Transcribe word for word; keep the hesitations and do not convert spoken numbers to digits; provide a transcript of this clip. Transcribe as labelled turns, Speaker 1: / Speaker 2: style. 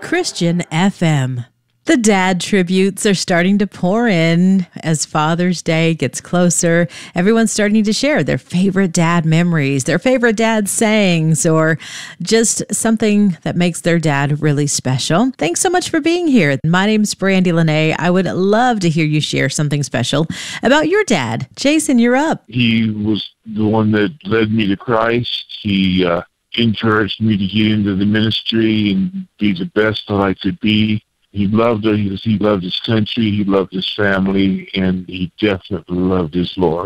Speaker 1: Christian F M. The dad tributes are starting to pour in as Father's Day gets closer. Everyone's starting to share their favorite dad memories, their favorite dad sayings, or just something that makes their dad really special. Thanks so much for being here. My name's Brandy Lene. I would love to hear you share something special about your dad. Jason, you're up.
Speaker 2: He was the one that led me to Christ. He uh, encouraged me to get into the ministry and be the best that I could be. He loved it. He loved his country. He loved his family, and he definitely loved his Lord.